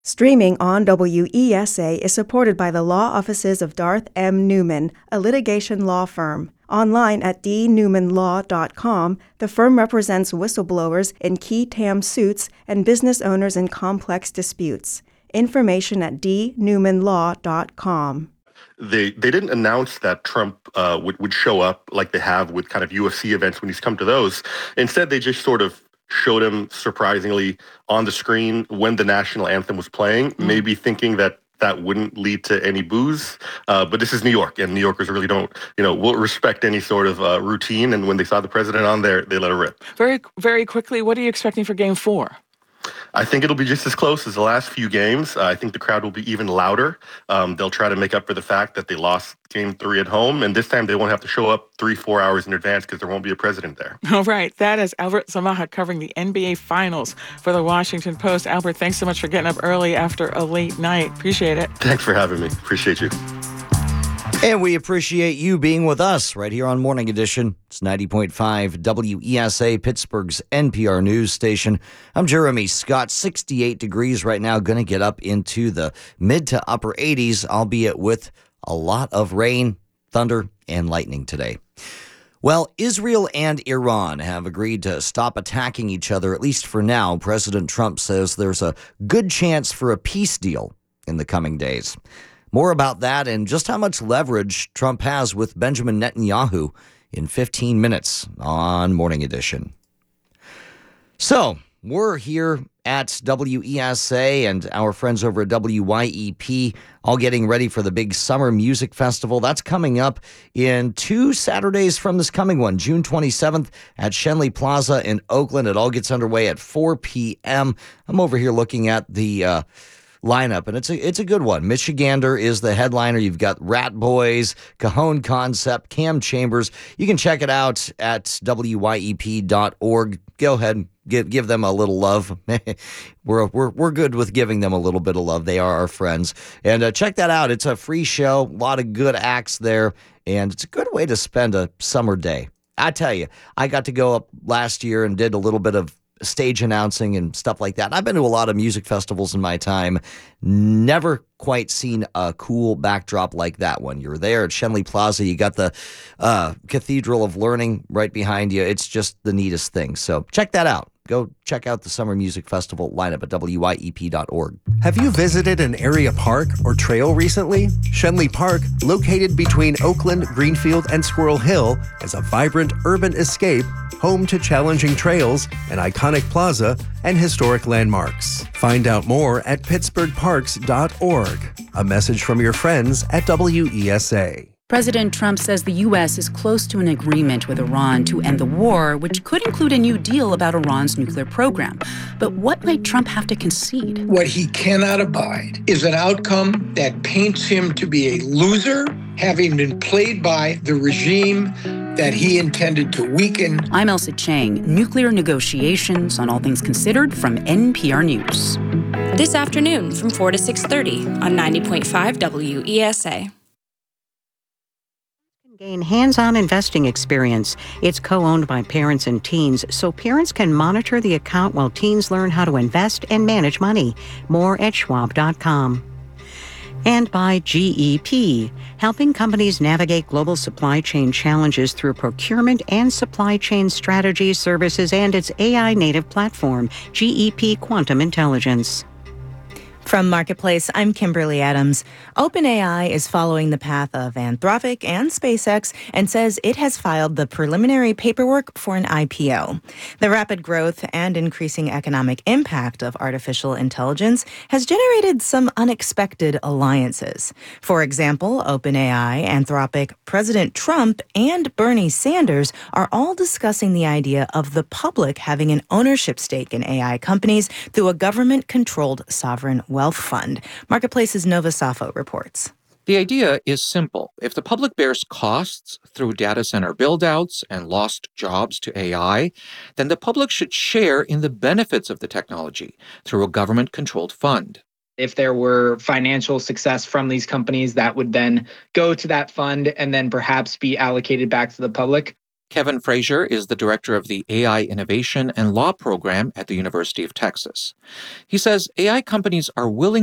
Streaming on WESA is supported by the law offices of Darth M. Newman, a litigation law firm. Online at dnewmanlaw.com, the firm represents whistleblowers in key TAM suits and business owners in complex disputes. Information at dnewmanlaw.com. They didn't announce that Trump would show up like they have with kind of UFC events when he's come to those. Instead, they just sort of showed him surprisingly on the screen when the national anthem was playing, maybe thinking that that wouldn't lead to any boos. But this is New York, and New Yorkers really don't, will respect any sort of routine. And when they saw the president on there, they let it rip. Very, very quickly, what are you expecting for Game 4? I think it'll be just as close as the last few games. I think the crowd will be even louder. They'll try to make up for the fact that they lost Game 3 at home, and this time they won't have to show up 3-4 hours in advance because there won't be a president there. All right. That is Albert Zamaha covering the NBA Finals for the Washington Post. Albert, thanks so much for getting up early after a late night. Appreciate it. Thanks for having me. Appreciate you. And we appreciate you being with us right here on Morning Edition. It's 90.5 WESA, Pittsburgh's NPR news station. I'm Jeremy Scott, 68 degrees right now, going to get up into the mid to upper 80s, albeit with a lot of rain, thunder, and lightning today. Well, Israel and Iran have agreed to stop attacking each other, at least for now. President Trump says there's a good chance for a peace deal in the coming days. More about that and just how much leverage Trump has with Benjamin Netanyahu in 15 minutes on Morning Edition. So, we're here at WESA and our friends over at WYEP all getting ready for the big Summer Music Festival. That's coming up in 2 Saturdays from this coming one, June 27th at Schenley Plaza in Oakland. It all gets underway at 4 p.m. I'm over here looking at the lineup, and it's a good one. Michigander is the headliner. You've got Rat Boys, Cajon Concept, Cam Chambers. You can check it out at wyep.org. Go ahead, give them a little love. We're good with giving them a little bit of love. They are our friends, and check that out. It's a free show, a lot of good acts there, and it's a good way to spend a summer day. I tell you, I got to go up last year and did a little bit of stage announcing and stuff like that. I've been to a lot of music festivals in my time. Never quite seen a cool backdrop like that one. You're there at Schenley Plaza. You got the Cathedral of Learning right behind you. It's just the neatest thing. So check that out. Go check out the Summer Music Festival lineup at wyep.org. Have you visited an area park or trail recently? Schenley Park, located between Oakland, Greenfield, and Squirrel Hill, is a vibrant urban escape, home to challenging trails, an iconic plaza, and historic landmarks. Find out more at pittsburghparks.org. A message from your friends at WESA. President Trump says the U.S. is close to an agreement with Iran to end the war, which could include a new deal about Iran's nuclear program. But what might Trump have to concede? What he cannot abide is an outcome that paints him to be a loser, having been played by the regime that he intended to weaken. I'm Elsa Chang. Nuclear negotiations on All Things Considered from NPR News. This afternoon from 4 to 6:30 on 90.5 WESA. Gain hands-on investing experience. It's co-owned by parents and teens, so parents can monitor the account while teens learn how to invest and manage money. More at schwab.com. And by GEP, helping companies navigate global supply chain challenges through procurement and supply chain strategy services and its AI-native platform, GEP Quantum Intelligence. From Marketplace, I'm Kimberly Adams. OpenAI is following the path of Anthropic and SpaceX and says it has filed the preliminary paperwork for an IPO. The rapid growth and increasing economic impact of artificial intelligence has generated some unexpected alliances. For example, OpenAI, Anthropic, President Trump, and Bernie Sanders are all discussing the idea of the public having an ownership stake in AI companies through a government-controlled sovereign wealth fund. Marketplace's Nova Safo reports. The idea is simple. If the public bears costs through data center build-outs and lost jobs to AI, then the public should share in the benefits of the technology through a government-controlled fund. If there were financial success from these companies, that would then go to that fund and then perhaps be allocated back to the public. Kevin Frazier is the director of the AI Innovation and Law program at the University of Texas. He says AI companies are willing